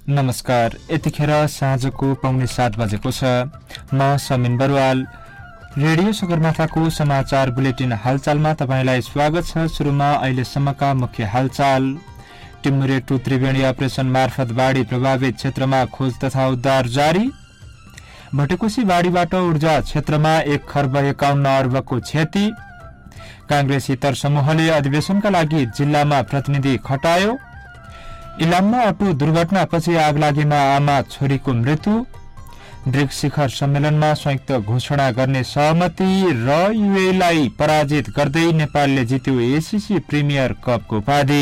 नमस्कार। यतिखेर साँझको 6:45 बजेको छ। म समिन बरुवाल। रेडियो सगरमाथाको समाचार बुलेटिन हालचालमा तपाईंलाई स्वागत छ। सुरुमा अहिलेसम्मका मुख्य हालचाल। टिमुरे 2 त्रिवेणी अपरेसन मार्फत बाढी प्रभावित क्षेत्रमा खोज तथा उद्धार जारी। भटेकोशी बाढीबाट ऊर्जा क्षेत्रमा 1,51 अर्बको क्षति। कांग्रेस इतर समूहले अधिवेशनका लागि जिल्लामा प्रतिनिधि खटायो। इलाममा अटो दुर्घटनापछि आगलागीमा आमा छोरीको मृत्यु। ब्रिक्स शिखर सम्मेलनमा संयुक्त घोषणा गर्ने सहमति र युएलाई पराजित गर्दै नेपालले जित्यो एसीसी प्रिमियर कपको उपाधि।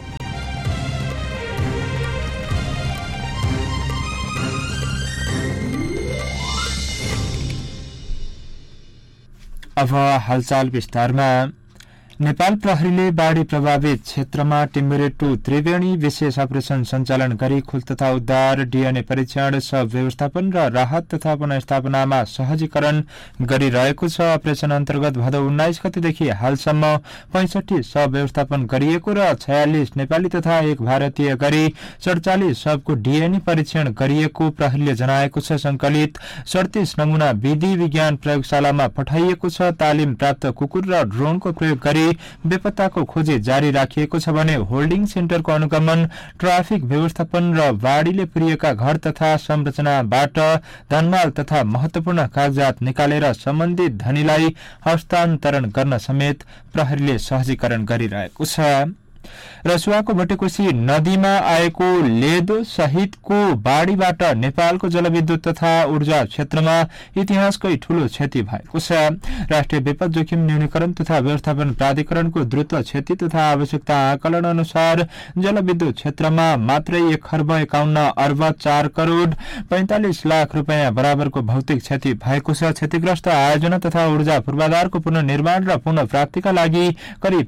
अब हालचाल विस्तारमा। नेपाल प्रहरीले बाढी प्रभावित क्षेत्रमा टिमुरे 2 त्रिवेणी विशेष अपरेसन सञ्चालन गरी खोज तथा उद्धार, डीएनए परीक्षण, शव व्यवस्थापन र राहत तथा पुनर्स्थापनामा सहजीकरण गरिरहेको छ। अपरेसन अन्तर्गत भदौ 19 गतेदेखि हालसम्म 65 शव व्यवस्थापन गरिएको र 46 नेपाली तथा 1 भारतीय गरी 47 शवको डीएनए परीक्षण गरिएको प्रहरीले जनाएको छ। संकलित 37 नमूना विधि विज्ञान प्रयोगशालामा पठाइएको छ। तालिम प्राप्त कुकुर र ड्रोनको प्रयोग गरी बेपत्ताको खोजी जारी राखिएको छ भने होल्डिङ सेन्टरको अनुगमन, ट्राफिक व्यवस्थापन र बाढीले पुरिएका घर तथा संरचनाबाट धनमाल तथा महत्वपूर्ण कागजात निकालेर सम्बन्धित धनीलाई हस्तान्तरण गर्न समेत प्रहरीले सहजीकरण गरिरहेको छ। रसुवाको भटेकोशी नदीमा आएको लेदो सहितको बाढीबाट नेपालको जलविद्युत तथा ऊर्जा क्षेत्रमा इतिहासकै ठूलो क्षति भएको छ। राष्ट्रिय विपद जोखिम न्यूनीकरण तथा व्यवस्थापन प्राधिकरणको द्रुत क्षति तथा आवश्यकता आकलन अनुसार जलविद्युत क्षेत्रमा मात्रै 1,51 अर्ब 4 करोड 45 लाख रुपियाँ बराबरको भौतिक क्षति भएको छ। क्षतिग्रस्त आयोजना तथा ऊर्जा पूर्वाधारको पुनर्निर्माण र पुनः प्राप्तिका लागि करिब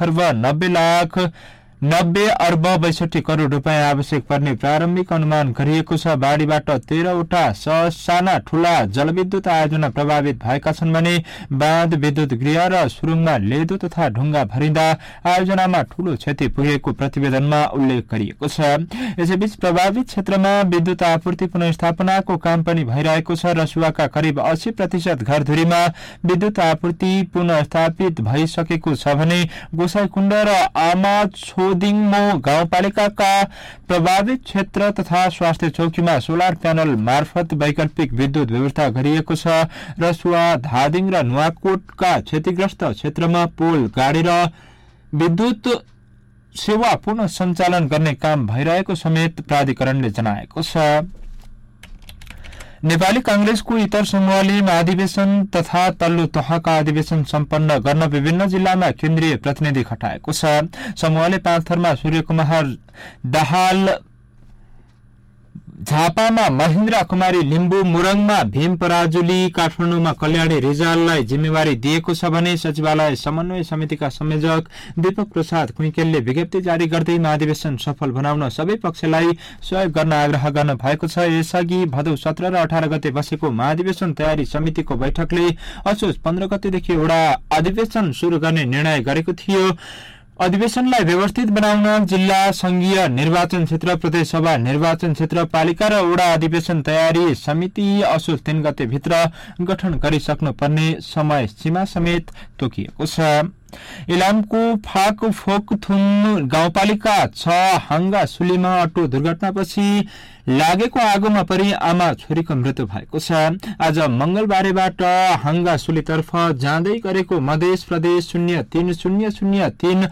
3,90 अर्ब 62 करोड रुपियाँ आवश्यक पर्ने प्रारम्भिक अनुमान गरिएको छ। बाढीबाट 13वटा साना ठूला जलविद्युत आयोजना प्रभावित भएका छन् भने बाँध, विद्युत गृह र सुरुङमा लेदो तथा ढुङ्गा भरिँदा आयोजनामा ठूलो क्षति पुगेको प्रतिवेदनमा उल्लेख गरिएको छ। यसैबीच प्रभावित क्षेत्रमा विद्युत आपूर्ति पुनर्स्थापनाको काम पनि भइरहेको छ। रसुवाका करिब 80% घरधुरीमा विद्युत आपूर्ति पुनर्स्थापित भइसकेको छ भने गोसाईकुण्ड र आमा छोदिङमो गाउँपालिकाका प्रभावित क्षेत्र तथा स्वास्थ्य चौकीमा सोलर प्यानल मार्फत वैकल्पिक विद्युत व्यवस्था गरिएको छ। रसुवा, धादिङ र नुवाकोटका क्षतिग्रस्त क्षेत्रमा पोल गाडेर विद्युत सेवा पुनः सञ्चालन गर्ने काम भइरहेको समेत प्राधिकरणले जनाएको छ। नेपाली कांग्रेसको इतर समूहले महाधिवेशन तथा तल्लो तहका अधिवेशन सम्पन्न गर्न विभिन्न जिल्लामा केन्द्रीय प्रतिनिधि खटाएको छ। समूहले पाँचथरमा सूर्यकुमार दाहाल, झापामा महेन्द्र कुमारी लिम्बू, मुरङमा भीम पराजुली, काठमाडौँमा कल्याणी रिजाललाई जिम्मेवारी दिएको छ भने सचिवालय समन्वय समितिका संयोजक दीपक प्रसाद कुइकेलले विज्ञप्ति जारी गर्दै महाधिवेशन सफल बनाउन सबै पक्षलाई सहयोग गर्न आग्रह गर्नु भएको छ। यसअघि भदौ 17 र 18 गते बसेको महाधिवेशन तयारी समितिको बैठकले असोज 15 गतेदेखि एउटा अधिवेशन शुरू गर्ने निर्णय गरेको थियो। अधिवेशनलाई व्यवस्थित बनाउन जिल्ला संघीय निर्वाचन क्षेत्र, प्रदेशसभा निर्वाचन क्षेत्र, पालिका र वडा अधिवेशन तयारी समिति असोज 3 गते भित्र गठन गरिसक्नुपर्ने समय सीमा समेत तोकिएको छ। इलामको फाकफोकथुम गाउँपालिका 6 हाङ्गा सुलीमा अटो दुर्घटनापछि लागेको आगोमा परि आमा छोरीको मृत्यु भएको छ। आज मंगलबारबाट हाङ्गा सुलीतर्फ जाँदै गरेको मध्य प्रदेश 03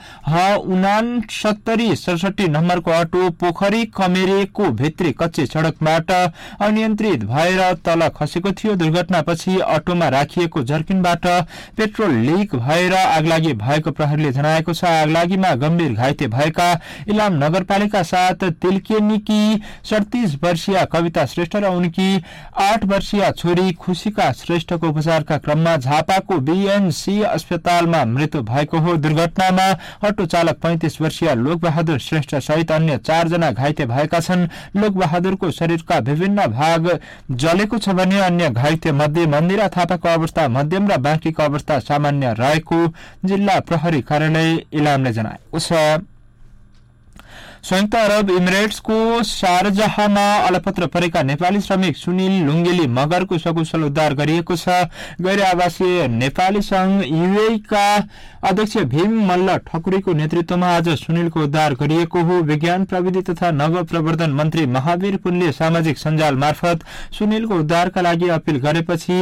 6967 नम्बरको अटो पोखरी कमेरेको भित्री कच्ची सड़कबाट अनियन्त्रित भएर तल खसेको थियो। दुर्घटनापछि अटोमा राखिएको जर्किनबाट पेट्रोल लिक भएर आगलागी भएको प्रहरीले जनाएको छ। आगलागीमा गम्भीर घाइते भएका इलाम नगरपालिका 7 तिल्केनीकी 37 वर्षीय कविता श्रेष्ठ र उनकी 8 वर्षीय छोरी खुशिका श्रेष्ठको उपचारका क्रममा झापाको बीएनसी अस्पतालमा मृत्यु भएको हो। दुर्घटनामा अटो चालक 35 वर्षीय लोकबहादुर श्रेष्ठ सहित अन्य 4 जना घाइते भएका छन्। लोकबहादुरको शरीरका विभिन्न भाग जलेको छ भने अन्य घाइते मध्ये मन्दिरा थापाको अवस्था मध्यम र बाँकीको अवस्था सामान्य रहेको जिल्ला प्रहरी कार्यालय इलामले जनाएको छ। संयुक्त अरब इमिरेट्सको शारजाहमा अलपत्र परेका नेपाली श्रमिक सुनिल लुङ्गेली मगरको सकुशल उद्धार गरिएको छ। गैर आवासीय नेपाली संघ यूएई का अध्यक्ष भीम मल्ल ठकुरीको नेतृत्वमा आज सुनिलको उद्धार गरिएको हो। विज्ञान प्रविधि तथा नव प्रवर्धन मन्त्री महावीर पुनले सामाजिक सञ्जाल मार्फत सुनिलको उद्धारका लागि अपील गरेपछि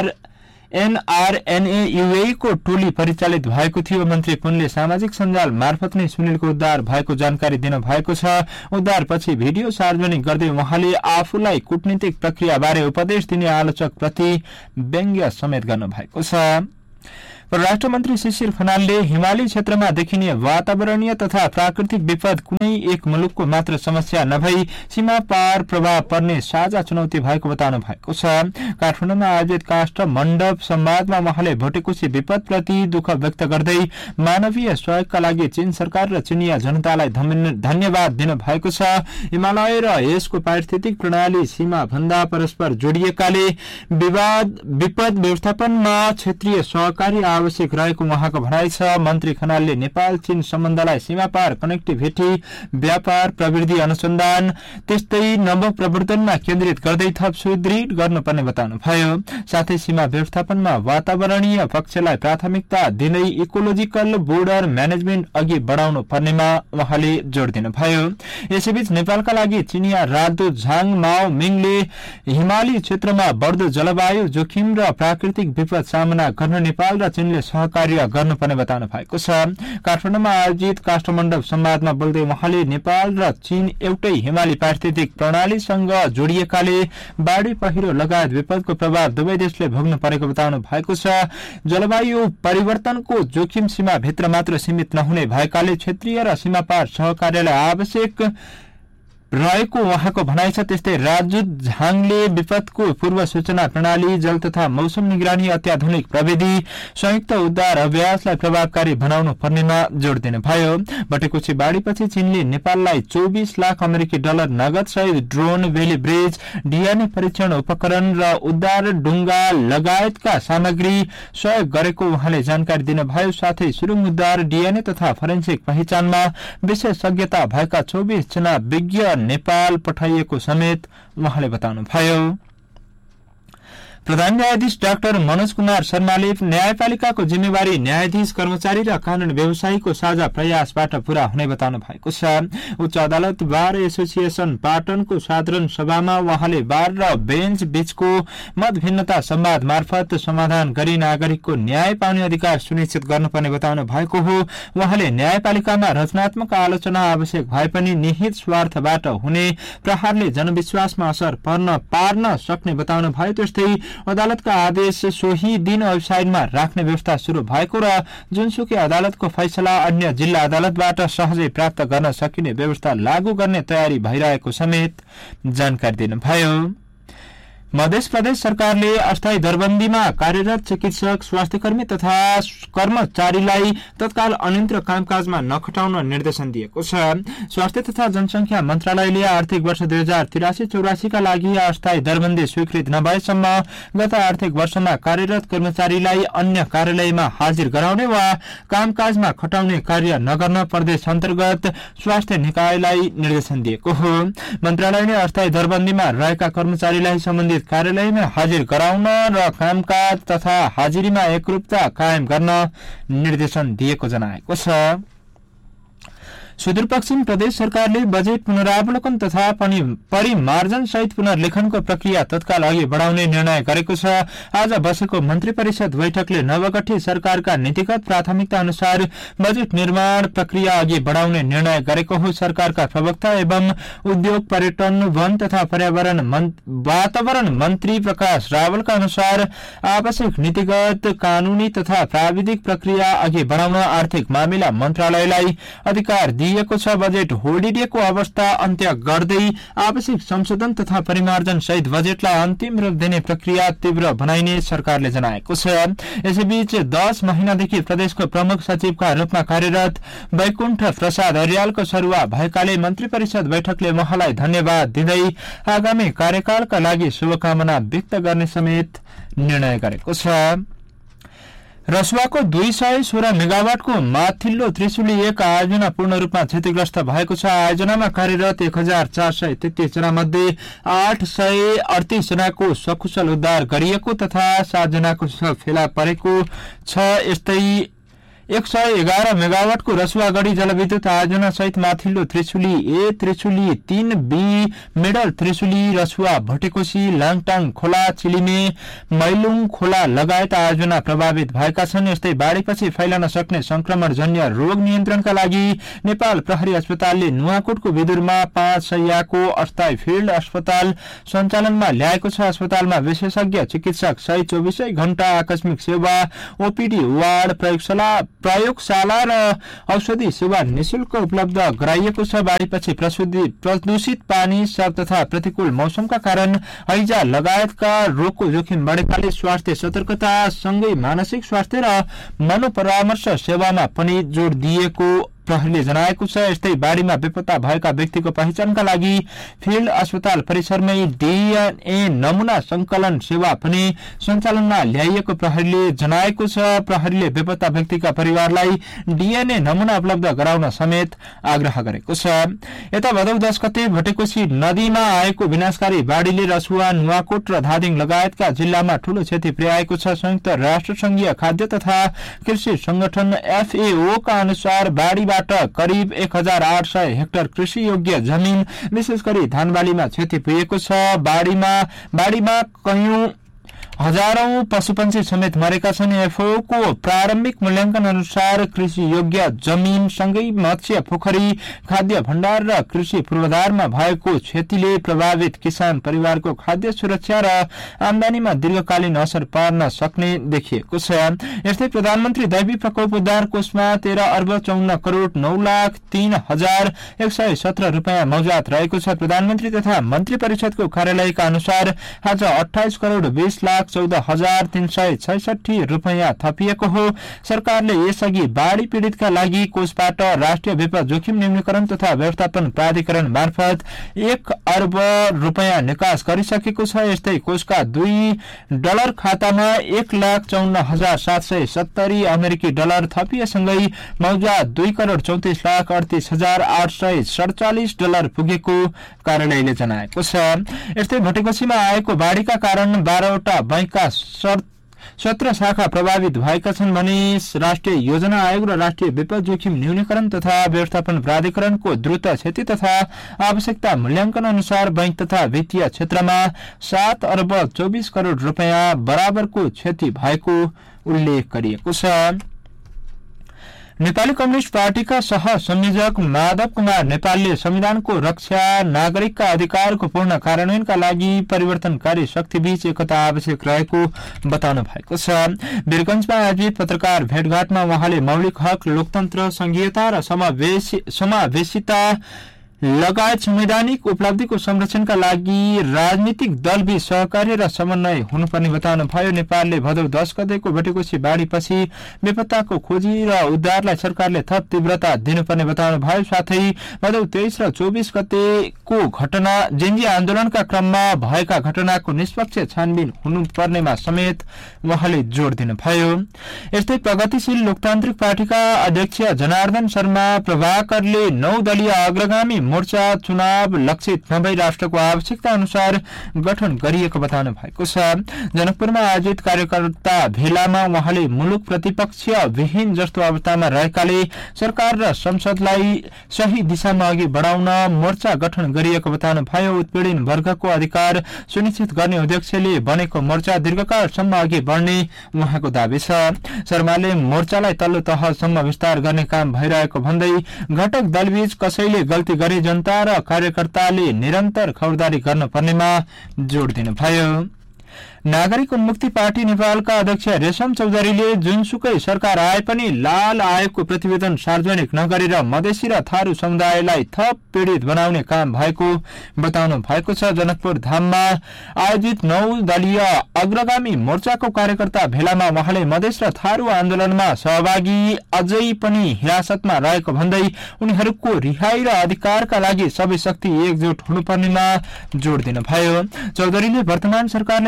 एनआरएनए यूएई को टोली परिचालित भएको थियो। मन्त्री पुनले सामाजिक सञ्जाल मार्फत नै सुनिलको उद्धार भएको जानकारी दिनु भएको छ। उद्धारपछि भिडियो सार्वजनिक गर्दै उहाँले आफूलाई कूटनीतिक प्रक्रियाबारे उपदेश दिने आलोचक प्रति व्यङ्ग्य समेत गर्नु भएको छ। परराष्ट्र मन्त्री शिशिर खनालले हिमाली क्षेत्रमा देखिने वातावरणीय तथा प्राकृतिक विपद कुनै एक मुलुकको मात्र समस्या नभई सीमा पार प्रभाव पर्ने साझा चुनौती भएको बताउनु भएको छ। काठमाडौँमा आयोजित काष्ठ मण्डप संवादमा उहाँले भोटेकोशी विपदप्रति दुःख व्यक्त गर्दै मानवीय सहयोगका लागि चीन सरकार र चिनिया जनतालाई धन्यवाद दिनु भएको छ। हिमालय र यसको पारिस्थितिक प्रणाली सीमा भन्दा परस्पर जोडिएकाले विपद व्यवस्थापनमा क्षेत्रीय सहकारी आवश्यक रहेको उहाँको भनाइ छ। मन्त्री खनालले नेपाल चीन सम्बन्धलाई सीमापार कनेक्टिभिटी, व्यापार, प्रविधि अनुसन्धान त्यस्तै नव प्रवर्धनमा केन्द्रित गर्दै थप सुदृढ गर्नुपर्ने बताउनुभयो। साथै सीमा व्यवस्थापनमा वातावरणीय पक्षलाई प्राथमिकता दिँदै इकोलोजिकल बोर्डर म्यानेजमेन्ट अघि बढाउनु पर्नेमा उहाँले जोड़ दिनुभयो। यसैबीच नेपालका लागि चिनिया राजदूत झाङ माओ मिङले हिमाली क्षेत्रमा बढ्दो जलवायु जोखिम र प्राकृतिक विपद सामना गर्न नेपाल र चीनले सहकार्य गर्नुपर्ने बताउनु भएको छ। काठमाडौँमा आयोजित काष्ठमण्डप संवादमा बोल्दै उहाँले नेपाल र चीन एउटै हिमाली पारिस्थितिक प्रणालीसँग जोडिएकाले बाढ़ी पहिरो लगायत विपदको प्रभाव दुवै देशले भोग्नु परेको बताउनु भएको छ। जलवायु परिवर्तनको जोखिम सीमाभित्र मात्र सीमित नहुने भएकाले क्षेत्रीय र सीमापार सहकार्यलाई आवश्यक रहेको उहाँको भनाइ छ। त्यस्तै राजदूत झाङले विपदको पूर्व सूचना प्रणाली, जल तथा मौसम निगरानी, अत्याधुनिक प्रविधि, संयुक्त उद्धार अभ्यासलाई प्रभावकारी बनाउनु पर्नेमा जोड़ दिनुभयो। भटेकोशी बाढ़ीपछि चीनले नेपाललाई 24 लाख अमेरिकी डलर नगद सहित ड्रोन, बेली ब्रिज, डीएनए परीक्षण उपकरण र उद्धार डुङ्गा लगायतका सामग्री सहयोग गरेको उहाँले जानकारी दिनुभयो। साथै सुरुङ उद्धार, डीएनए तथा फरेन्सिक पहिचानमा विशेषज्ञता भएका 24 जना विज्ञ नेपाल पठाइएको समेत उहाँले बताउनुभयो। प्रधान न्यायाधीश डाक्टर मनोज कुमार शर्माले न्यायपालिकाको जिम्मेवारी न्यायाधीश, कर्मचारी र कानून व्यवसायीको साझा प्रयासबाट पूरा हुने बताउनु भएको छ। उच्च अदालत बार एसोसिएसन पाटनको साधारण सभामा उहाँले बार र बेन्च बीचको मतभिन्नता संवाद मार्फत समाधान गरी नागरिकको न्याय पाउने अधिकार सुनिश्चित गर्नुपर्ने बताउनु भएको हो। उहाँले न्यायपालिकामा रचनात्मक आलोचना आवश्यक भए पनि निहित स्वार्थबाट हुने प्रहारले जनविश्वासमा असर पार्न सक्ने बताउनु भयो। त्यस्तै अदालतका आदेश सोही दिन वेबसाइटमा राख्ने व्यवस्था शुरू भएको र जुनसुकै अदालतको फैसला अन्य जिल्ला अदालतबाट सहजै प्राप्त गर्न सकिने व्यवस्था लागू गर्ने तयारी भइरहेको समेत जानकारी दिनुभयो। मध्य प्रदेश सरकारले अस्थायी दरबन्दीमा कार्यरत चिकित्सक, स्वास्थ्यकर्मी तथा कर्मचारीलाई तत्काल अन्यन्त्र कामकाजमा नखटाउन निर्देशन दिएको छ। स्वास्थ्य तथा जनसंख्या मन्त्रालयले आर्थिक वर्ष 2083-84 का लागि अस्थायी दरबन्दी स्वीकृत नभएसम्म गत आर्थिक वर्षमा कार्यरत कर्मचारीलाई अन्य कार्यालयमा हाजिर गराउने वा कामकाजमा खटाउने कार्य नगर्न प्रदेश अन्तर्गत स्वास्थ्य निकायलाई निर्देशन दिएको हो। मन्त्रालयले अस्थायी दरबन्दीमा रहेका कर्मचारीलाई सम्बन्धित कार्यालयमा हाजिर गराउन र कामकाज तथा हाजिरीमा एकरूपता कायम गर्न निर्देशन दिएको जनाएको छ। सुदूरपश्चिम प्रदेश सरकारले बजेट पुनरावलोकन तथा परिमार्जन सहित पुनर्लेखनको प्रक्रिया तत्काल अघि बढाउने निर्णय गरेको छ। आज बसेको मन्त्री परिषद बैठकले नवगठित सरकारका नीतिगत प्राथमिकता अनुसार बजेट निर्माण प्रक्रिया अघि बढाउने निर्णय गरेको हो। सरकारका प्रवक्ता एवं उद्योग, पर्यटन, वन तथा वातावरण मन्त्री प्रकाश रावलका अनुसार आवश्यक नीतिगत, कानूनी तथा प्राविधिक प्रक्रिया अघि बढाउन आर्थिक मामिला मन्त्रालयलाई अधिकार दिइएको छ। बजेट होलिडेको अवस्था अन्त्य गर्दै आवश्यक संशोधन तथा परिमार्जन सहित बजेटलाई अन्तिम रूप दिने प्रक्रिया तीव्र बनाइने सरकारले जनाएको छ। यसैबीच 10 महिनादेखि प्रदेशको प्रमुख सचिवका रूपमा कार्यरत वैकुण्ठ प्रसाद अर्यालको सरुवा भएकाले मन्त्री परिषद बैठकले उहाँलाई धन्यवाद दिँदै आगामी कार्यकालका लागि शुभकामना व्यक्त गर्ने समेत निर्णय गरेको छ। रसुवाको 216 मेगावाटको माथिल्लो त्रिशुली 1 आयोजना पूर्ण रूपमा क्षतिग्रस्त भएको छ। आयोजनामा कार्यरत 1433 जना मध्ये 838 जनाको सकुशल उद्धार गरिएको तथा 7 जनाको शव फेला परेको छ। यस्तै 111 मेगावाटको रसुवागढी जलविद्युत आयोजना सहित माथिल्लो त्रिशुली ए, त्रिशुली 3B, मिडल त्रिशुली, रसुवा, भटेकोशी, लाङटाङ खोला, चिलिमे, मैलुङ खोला लगायत आयोजना प्रभावित भएका छन्। यस्तै बाढीपछि फैलन सक्ने संक्रमणजन्य रोग नियन्त्रणका लागि नेपाल प्रहरी अस्पतालले नुवाकोटको विदुरमा 5 शय्याको अस्थायी फिल्ड अस्पताल सञ्चालनमा ल्याएको छ। अस्पतालमा विशेषज्ञ चिकित्सक सहित 24 घण्टा आकस्मिक सेवा, ओपीडी वार्ड, प्रयोगशाला र औषधि सेवा निशुल्क उपलब्ध गराइएको छ। बाढीपछि प्रदूषित पानी, शव तथा प्रतिकूल मौसमका कारण हैजा लगायतका रोगको जोखिम बढेकाले स्वास्थ्य सतर्कता सँगै मानसिक स्वास्थ्य र मनोपरामर्श सेवामा पनि जोड दिएको प्रहरीले जनाएको छ। यस्तै बाढीमा बेपत्ता भएका व्यक्तिको पहिचानका लागि फिल्ड अस्पताल परिसरमै डीएनए नमूना संकलन सेवा पनि सञ्चालनमा ल्याइएको प्रहरीले जनाएको छ। प्रहरीले बेपत्ता व्यक्तिका परिवारलाई डीएनए नमूना उपलब्ध गराउन समेत आग्रह गरेको छ। यता भदौ 10 गते भटेकोशी नदीमा आएको विनाशकारी बाढीले रसुवा, नुवाकोट र धादिङ लगायतका जिल्लामा ठूलो क्षति पुर्याएको छ। संयुक्त राष्ट्र संघीय खाद्य तथा कृषि संगठन FAO का अनुसार बाढीबाट करिब 1800 हेक्टर कृषि योग्य जमिन विशेष गरी धानबालीमा क्षति पुगेको छ। बाढीमा कयौं हजारौं पशुपन्छी समेत मरेका छन्। FAO को प्रारम्भिक मूल्याङ्कन अनुसार कृषि योग्य जमिन सँगै मत्स्य पोखरी, खाद्य भण्डार र कृषि पूर्वाधारमा भएको क्षतिले प्रभावित किसान परिवारको खाद्य सुरक्षा र आमदानीमा दीर्घकालीन असर पार्न सक्ने देखिएको छ। यस्तै प्रधानमन्त्री दैवी प्रकोप उद्धार कोषमा 13 अर्ब 54 करोड 9,03,117 रुपियाँ मौजात रहेको छ। प्रधानमन्त्री तथा मन्त्री परिषदको कार्यालयका अनुसार आज 28 करोड 20,14,366 रुपियाँ थपिएको हो। सरकारले यसअघि बाढी पीड़ितका लागि कोषबाट राष्ट्रिय विपद जोखिम न्यूनीकरण तथा व्यवस्थापन प्राधिकरण मार्फत 1 अर्ब रुपियाँ निकास गरिसकेको छ। यस्तै कोषका $2 खातामा 1,54,770 अमेरिकी डलर थपिएसँगै मौजा 2 करोड 34,38,847 डलर पुगेको कार्यालयले जनाएको छ। यस्तै भटेकोशीमा आएको बाढीका कारण 12वटा बैंकका 17 शाखा प्रभावित भएका छन् भने राष्ट्रिय योजना आयोग र राष्ट्रिय विपद जोखिम न्यूनीकरण तथा व्यवस्थापन प्राधिकरणको द्रुत क्षति तथा आवश्यकता मूल्याङ्कन अनुसार बैंक तथा वित्तीय क्षेत्रमा 7 अर्ब 24 करोड रुपियाँ बराबरको क्षति भएको उल्लेख गरिएको छ। नेपाली कम्युनिष्ट पार्टीका सह संयोजक माधव कुमार नेपालले संविधानको रक्षा, नागरिकका अधिकारको पूर्ण कार्यान्वयनका लागि परिवर्तनकारी शक्तिबीच एकता आवश्यक रहेको बताउनु भएको छ। वीरगञ्जमा आयोजित पत्रकार भेटघाटमा उहाँले मौलिक हक, लोकतन्त्र, संघीयता र समावेशिता लगायत संवैधानिक उपलब्धिको संरक्षणका लागि राजनीतिक दलबीच सहकार्य र समन्वय हुनुपर्ने बताउनुभयो। नेपालले भदौ 10 गतेको भटेकोशी बाढीपछि बेपत्ताको खोजी र उद्धारलाई सरकारले थप तीव्रता दिनुपर्ने बताउनुभयो। साथै भदौ 23 र 24 गतेको घटना जेन्जी आन्दोलनका क्रममा भएका घटनाको निष्पक्ष छानबिन हुनुपर्नेमा समेत उहाँले जोड़ दिनुभयो। यस्तै प्रगतिशील लोकतान्त्रिक पार्टीका अध्यक्ष जनार्दन शर्मा प्रभाकरले 9 दलीय अग्रगामी मोर्चा चुनाव लक्षित नभई राष्ट्रको आवश्यकता अनुसार गठन गरिएको बताउनु भएको छ। जनकपुरमा आयोजित कार्यकर्ता भेलामा उहाँले मुलुक प्रतिपक्ष विहीन जस्तो अवस्थामा रहेकाले सरकार र संसदलाई सही दिशामा अघि बढाउन मोर्चा गठन गरिएको बताउनु भयो। उत्पीडित वर्गको अधिकार सुनिश्चित गर्ने उद्देश्यले बनेको मोर्चा दीर्घकालसम्म अघि बढ्ने उहाँको दावी छ। शर्माले मोर्चालाई तल्लो तहसम्म विस्तार गर्ने काम भइरहेको भन्दै घटक दलबीच कसैले गल्ती गरे जनता र कार्यकर्ताले निरन्तर खबरदारी गर्न पर्नेमा जोड़ दिनुभयो। नागरिक उन्मुक्ति पार्टी नेपालका अध्यक्ष रेशम चौधरीले जुनसुकै सरकार आए पनि लाल आयोगको प्रतिवेदन सार्वजनिक नगरेर मधेसी र थारू समुदायलाई थप पीड़ित बनाउने काम भएको बताउनु भएको छ। जनकपुर धाममा आयोजित 9 दलीय अग्रगामी मोर्चाको कार्यकर्ता भेलामा उहाँले मधेस र थारू आन्दोलनमा सहभागी अझै पनि हिरासतमा रहेको भन्दै उनीहरूको रिहाई र अधिकारका लागि सबै शक्ति एकजुट हुनुपर्नेमा जोड़ दिनुभयो। चौधरीले वर्तमान सरकारले पनि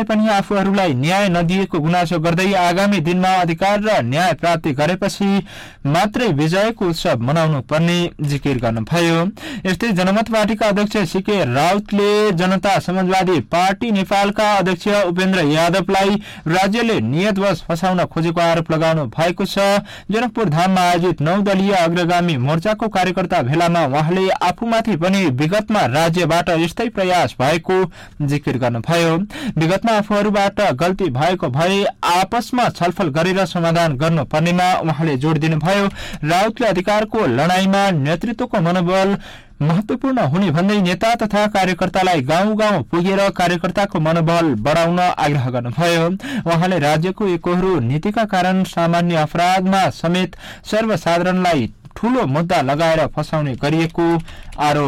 आफूहरूलाई न्याय नदिएको गुनासो गर्दै आगामी दिनमा अधिकार र न्याय प्राप्ति गरेपछि मात्रै विजयको उत्सव मनाउनु पर्ने जिकिर गर्नुभयो। यस्तै जनमत पार्टीका अध्यक्ष सीके राउतले जनता समाजवादी पार्टी नेपालका अध्यक्ष उपेन्द्र यादवलाई राज्यले नियतवश फसाउन खोजेको आरोप लगाउनु भएको छ। जनकपुर धाममा आयोजित 9 दलीय अग्रगामी मोर्चाको कार्यकर्ता भेलामा उहाँले आफूमाथि पनि विगतमा राज्यबाट यस्तै प्रयास भएको जिकिर गर्नुभयो। विगतमा आफूहरूबाट गल्ती भएको भए आपसमा छलफल गरेर समाधान गर्नुपर्नेमा उहाँले जोड़ दिनुभयो। राउतले अधिकारको लडाईँमा नेतृत्वको मनोबल महत्वपूर्ण हुने भन्दै नेता तथा कार्यकर्तालाई गाउँ गाउँ पुगेर कार्यकर्ताको मनोबल बढाउन आग्रह गर्नुभयो। उहाँले राज्यको एकहोरो नीतिका कारण सामान्य अपराधमा समेत सर्वसाधारणलाई ठूलो मुद्दा लगाएर फसाउने गरिएको आरोप